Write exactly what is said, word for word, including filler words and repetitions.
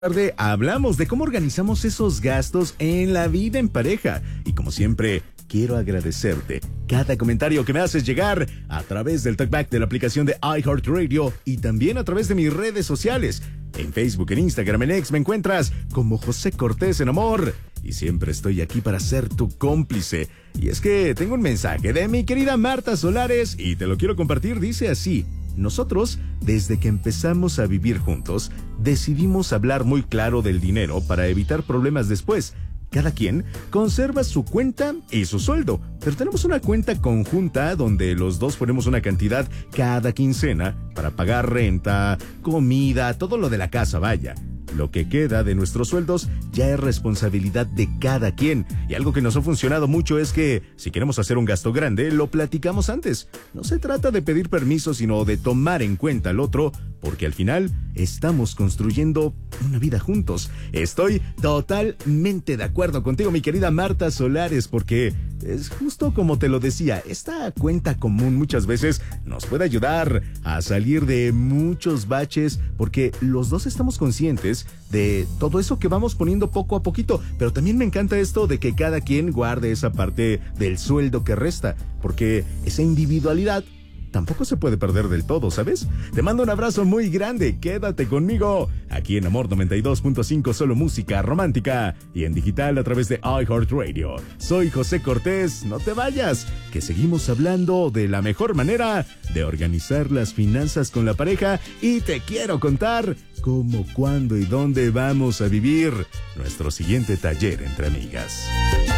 Tarde hablamos de cómo organizamos esos gastos en la vida en pareja. Y como siempre, quiero agradecerte cada comentario que me haces llegar a través del talkback de la aplicación de iHeartRadio y también a través de mis redes sociales. En Facebook, en Instagram, en X me encuentras como José Cortés en Amor. Y siempre estoy aquí para ser tu cómplice. Y es que tengo un mensaje de mi querida Marta Solares y te lo quiero compartir. Dice así: nosotros, desde que empezamos a vivir juntos, decidimos hablar muy claro del dinero para evitar problemas después. Cada quien conserva su cuenta y su sueldo, pero tenemos una cuenta conjunta donde los dos ponemos una cantidad cada quincena para pagar renta, comida, todo lo de la casa, vaya. Lo que queda de nuestros sueldos ya es responsabilidad de cada quien. Y algo que nos ha funcionado mucho es que, si queremos hacer un gasto grande, lo platicamos antes. No se trata de pedir permiso, sino de tomar en cuenta al otro, porque al final estamos construyendo una vida juntos. Estoy totalmente de acuerdo contigo, mi querida Marta Solares, porque es justo como te lo decía, esta cuenta común muchas veces nos puede ayudar a salir de muchos baches, porque los dos estamos conscientes de todo eso que vamos poniendo poco a poquito, pero también me encanta esto de que cada quien guarde esa parte del sueldo que resta, porque esa individualidad tampoco se puede perder del todo, ¿sabes? Te mando un abrazo muy grande, quédate conmigo, aquí en Amor noventa y dos punto cinco, solo música romántica, y en digital a través de iHeartRadio. Soy José Cortés, no te vayas, que seguimos hablando de la mejor manera de organizar las finanzas con la pareja, y te quiero contar cómo, cuándo y dónde vamos a vivir nuestro siguiente taller entre amigas.